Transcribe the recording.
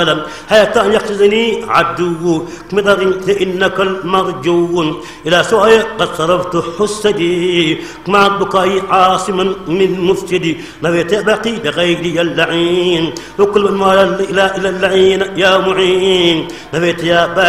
حتى يقصدني عدو كمدر إنك المرجو إلى سوء قد صرفت حسدي مع البكاء عاصما من مفسدي نبيت بقي بغيري اللعين وكل من إلى اللعين يا معين نبيت يا